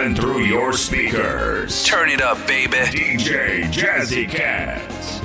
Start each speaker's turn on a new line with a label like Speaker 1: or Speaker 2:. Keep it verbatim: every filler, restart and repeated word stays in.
Speaker 1: bumping through your speakers.
Speaker 2: Turn it up, baby.
Speaker 1: D J Jazzy Cat.